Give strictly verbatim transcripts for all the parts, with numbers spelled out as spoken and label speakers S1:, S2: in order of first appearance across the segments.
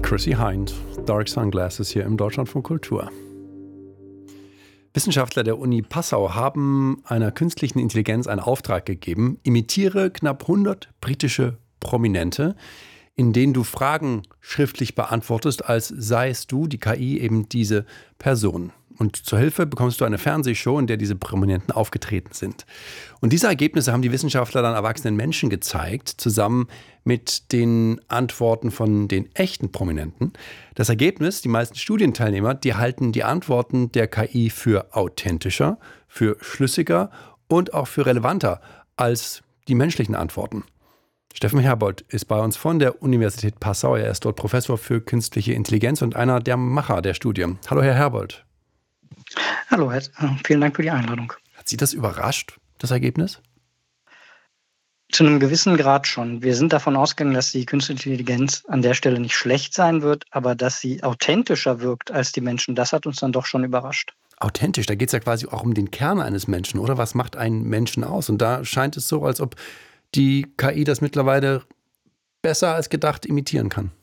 S1: Chrissie Hynde, Dark Sunglasses hier im Deutschlandfunk Kultur. Wissenschaftler der Uni Passau haben einer künstlichen Intelligenz einen Auftrag gegeben: Imitiere knapp hundert britische Prominente, in denen du Fragen schriftlich beantwortest, als seist du, die K I, eben diese Person. Und zur Hilfe bekommst du eine Fernsehshow, in der diese Prominenten aufgetreten sind. Und diese Ergebnisse haben die Wissenschaftler dann erwachsenen Menschen gezeigt, zusammen mit den Antworten von den echten Prominenten. Das Ergebnis: Die meisten Studienteilnehmer, die halten die Antworten der K I für authentischer, für schlüssiger und auch für relevanter als die menschlichen Antworten. Steffen Herbold ist bei uns von der Universität Passau. Er ist dort Professor für künstliche Intelligenz und einer der Macher der Studie. Hallo, Herr Herbold.
S2: Hallo, vielen Dank für die Einladung.
S1: Hat Sie das überrascht, das Ergebnis?
S2: Zu einem gewissen Grad schon. Wir sind davon ausgegangen, dass die künstliche Intelligenz an der Stelle nicht schlecht sein wird, aber dass sie authentischer wirkt als die Menschen, das hat uns dann doch schon überrascht.
S1: Authentisch, da geht es ja quasi auch um den Kern eines Menschen, oder? Was macht einen Menschen aus? Und da scheint es so, als ob die K I das mittlerweile besser als gedacht imitieren kann.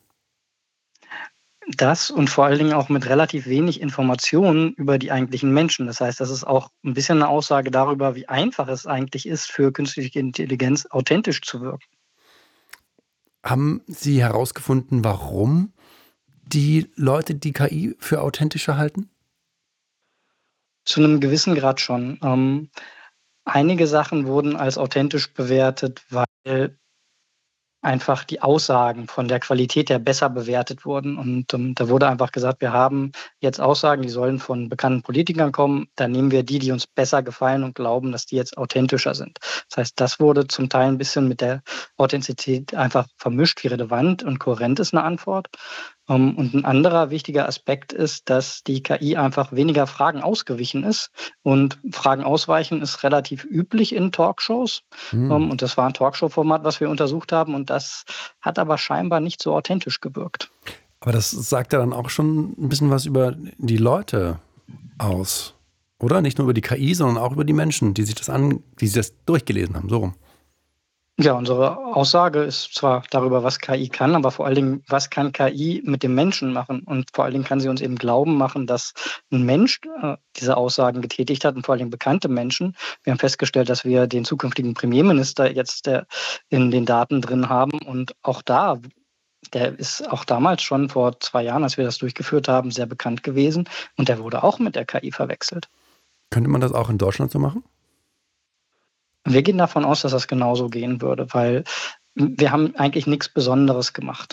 S2: Das und vor allen Dingen auch mit relativ wenig Informationen über die eigentlichen Menschen. Das heißt, das ist auch ein bisschen eine Aussage darüber, wie einfach es eigentlich ist, für künstliche Intelligenz authentisch zu wirken.
S1: Haben Sie herausgefunden, warum die Leute die K I für authentischer halten?
S2: Zu einem gewissen Grad schon. Ähm, einige Sachen wurden als authentisch bewertet, weil einfach die Aussagen von der Qualität her besser bewertet wurden. Und ähm, da wurde einfach gesagt, wir haben jetzt Aussagen, die sollen von bekannten Politikern kommen. Dann nehmen wir die, die uns besser gefallen und glauben, dass die jetzt authentischer sind. Das heißt, das wurde zum Teil ein bisschen mit der Authentizität einfach vermischt, wie relevant und kohärent ist eine Antwort. Um, und ein anderer wichtiger Aspekt ist, dass die K I einfach weniger Fragen ausgewichen ist. Und Fragen ausweichen ist relativ üblich in Talkshows.
S1: Hm.
S2: Um, und das war ein Talkshow-Format, was wir untersucht haben. Und das hat aber scheinbar nicht so authentisch gewirkt.
S1: Aber das sagt ja dann auch schon ein bisschen was über die Leute aus, oder? Nicht nur über die K I, sondern auch über die Menschen, die sich das an, die sich das durchgelesen haben, so rum.
S2: Ja, unsere Aussage ist zwar darüber, was K I kann, aber vor allen Dingen, was kann K I mit dem Menschen machen? Und vor allen Dingen kann sie uns eben glauben machen, dass ein Mensch äh, diese Aussagen getätigt hat und vor allen Dingen bekannte Menschen. Wir haben festgestellt, dass wir den zukünftigen Premierminister jetzt äh, in den Daten drin haben und auch da, der ist auch damals schon vor zwei Jahren, als wir das durchgeführt haben, sehr bekannt gewesen und der wurde auch mit der K I verwechselt.
S1: Könnte man das auch in Deutschland so machen?
S2: Wir gehen davon aus, dass das genauso gehen würde, weil wir haben eigentlich nichts Besonderes gemacht.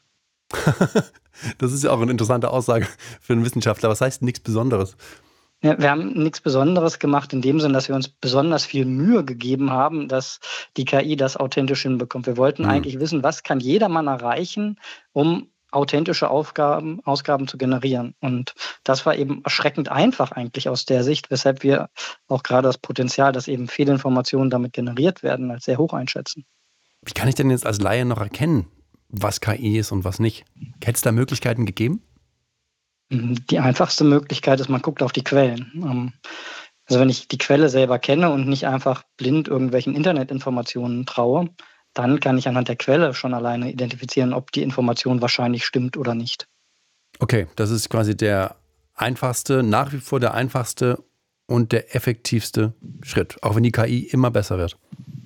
S1: Das ist ja auch eine interessante Aussage für einen Wissenschaftler. Was heißt nichts Besonderes?
S2: Ja, wir haben nichts Besonderes gemacht in dem Sinn, dass wir uns besonders viel Mühe gegeben haben, dass die K I das authentisch hinbekommt. Wir wollten
S1: Hm.
S2: eigentlich wissen, was kann jedermann erreichen, um authentische Aufgaben, Ausgaben zu generieren. Und das war eben erschreckend einfach eigentlich aus der Sicht, weshalb wir auch gerade das Potenzial, dass eben Fehlinformationen damit generiert werden, als sehr hoch einschätzen.
S1: Wie kann ich denn jetzt als Laie noch erkennen, was K I ist und was nicht? Hätte es da Möglichkeiten gegeben?
S2: Die einfachste Möglichkeit ist, man guckt auf die Quellen. Also wenn ich die Quelle selber kenne und nicht einfach blind irgendwelchen Internetinformationen traue, dann kann ich anhand der Quelle schon alleine identifizieren, ob die Information wahrscheinlich stimmt oder nicht.
S1: Okay, das ist quasi der einfachste, nach wie vor der einfachste und der effektivste Schritt, auch wenn die K I immer besser wird.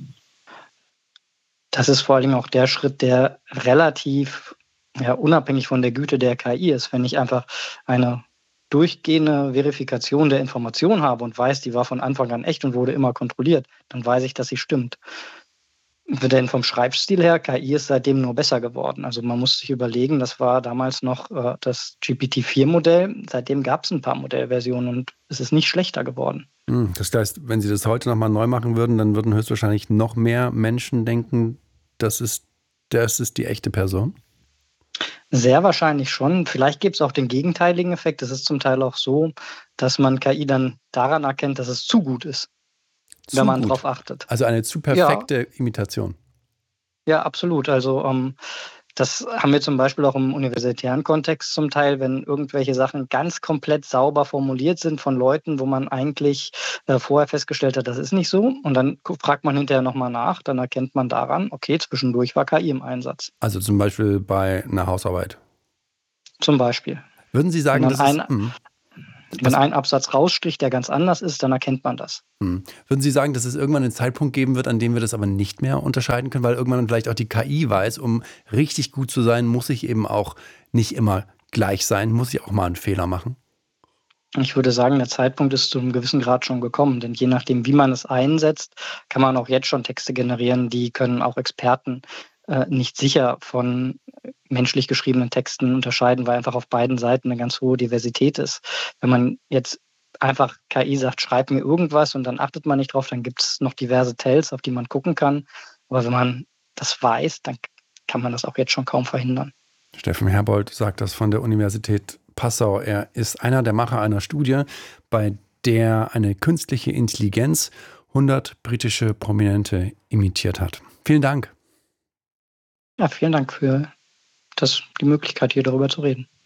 S2: Das ist vor allem auch der Schritt, der relativ ja, unabhängig von der Güte der K I ist. Wenn ich einfach eine durchgehende Verifikation der Information habe und weiß, die war von Anfang an echt und wurde immer kontrolliert, dann weiß ich, dass sie stimmt. Denn vom Schreibstil her, K I ist seitdem nur besser geworden. Also man muss sich überlegen, das war damals noch äh, das G P T vier Modell. Seitdem gab es ein paar Modellversionen und es ist nicht schlechter geworden.
S1: Das heißt, wenn Sie das heute nochmal neu machen würden, dann würden höchstwahrscheinlich noch mehr Menschen denken, das ist, das ist die echte Person?
S2: Sehr wahrscheinlich schon. Vielleicht gibt es auch den gegenteiligen Effekt. Es ist zum Teil auch so, dass man K I dann daran erkennt, dass es zu gut ist.
S1: Zu
S2: wenn man
S1: gut.
S2: drauf achtet.
S1: Also eine zu perfekte Imitation.
S2: Ja, absolut. Also ähm, das haben wir zum Beispiel auch im universitären Kontext zum Teil, wenn irgendwelche Sachen ganz komplett sauber formuliert sind von Leuten, wo man eigentlich äh, vorher festgestellt hat, das ist nicht so. Und dann gu- fragt man hinterher nochmal nach, dann erkennt man daran, okay, zwischendurch war K I im Einsatz.
S1: Also zum Beispiel bei einer Hausarbeit.
S2: Zum Beispiel.
S1: Würden Sie sagen,
S2: Wenn man,
S1: dass es,
S2: ein,
S1: hm,
S2: wenn
S1: was,
S2: ein Absatz raussticht, der ganz anders ist, dann erkennt man das.
S1: hm, würden Sie sagen, dass es irgendwann einen Zeitpunkt geben wird, an dem wir das aber nicht mehr unterscheiden können, weil irgendwann vielleicht auch die K I weiß, um richtig gut zu sein, muss ich eben auch nicht immer gleich sein, muss ich auch mal einen Fehler machen?
S2: Ich würde sagen, der Zeitpunkt ist zu einem gewissen Grad schon gekommen, denn je nachdem, wie man es einsetzt, kann man auch jetzt schon Texte generieren, die können auch Experten äh, nicht sicher von menschlich geschriebenen Texten unterscheiden, weil einfach auf beiden Seiten eine ganz hohe Diversität ist. Wenn man jetzt einfach K I sagt, schreib mir irgendwas und dann achtet man nicht drauf, dann gibt es noch diverse Tells, auf die man gucken kann. Aber wenn man das weiß, dann kann man das auch jetzt schon kaum verhindern.
S1: Steffen Herbold sagt das von der Universität Passau. Er ist einer der Macher einer Studie, bei der eine künstliche Intelligenz hundert britische Prominente imitiert hat. Vielen Dank.
S2: Ja, vielen Dank für das, die Möglichkeit, hier darüber zu reden.